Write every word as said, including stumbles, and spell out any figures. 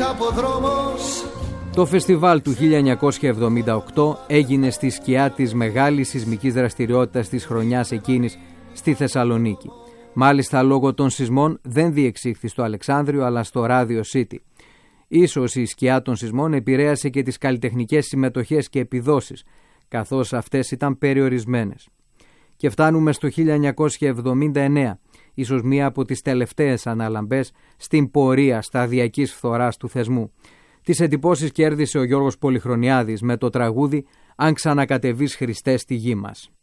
καποδρόμος. Το φεστιβάλ του χίλια εννιακόσια εβδομήντα οκτώ έγινε στη σκιά της μεγάλης σεισμικής δραστηριότητας της χρονιάς εκείνης στη Θεσσαλονίκη. Μάλιστα, λόγω των σεισμών δεν διεξήχθη στο Αλεξάνδριο αλλά στο Radio City. Ίσως η σκιά των σεισμών επηρέασε και τις καλλιτεχνικές συμμετοχές και επιδόσεις, καθώς αυτές ήταν περιορισμένες. Και φτάνουμε στο χίλια εννιακόσια εβδομήντα εννέα, ίσως μία από τις τελευταίες αναλαμπές στην πορεία σταδιακής φθοράς του θεσμού. Τις εντυπώσεις κέρδισε ο Γιώργος Πολυχρονιάδης με το τραγούδι «Αν ξανακατεβείς Χριστέ στη γη μας».